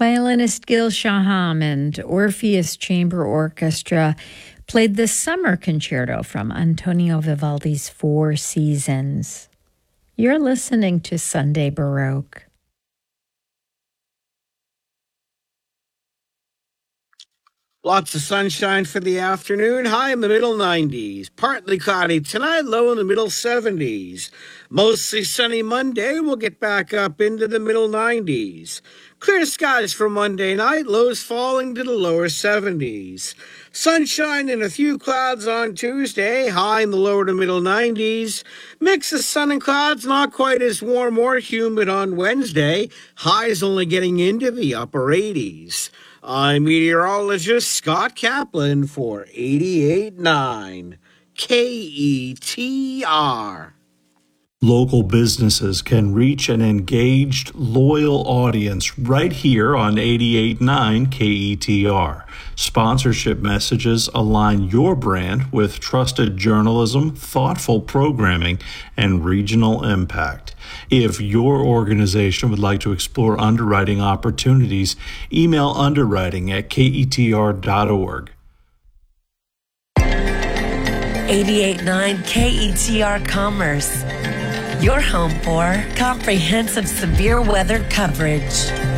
Violinist Gil Shaham and Orpheus Chamber Orchestra played the Summer Concerto from Antonio Vivaldi's Four Seasons. You're listening to Sunday Baroque. Lots of sunshine for the afternoon, high in the middle 90s. Partly cloudy tonight, low in the middle 70s. Mostly sunny Monday, we'll get back up into the middle 90s. Clear skies for Monday night, lows falling to the lower 70s. Sunshine and a few clouds on Tuesday, high in the lower to middle 90s. Mix of sun and clouds, not quite as warm or humid on Wednesday. Highs only getting into the upper 80s. I'm meteorologist Scott Kaplan for 88.9 KETR. Local businesses can reach an engaged, loyal audience right here on 88.9 KETR. Sponsorship messages align your brand with trusted journalism, thoughtful programming, and regional impact. If your organization would like to explore underwriting opportunities, email underwriting@ketr.org. 88.9 KETR Commerce. Your home for comprehensive severe weather coverage.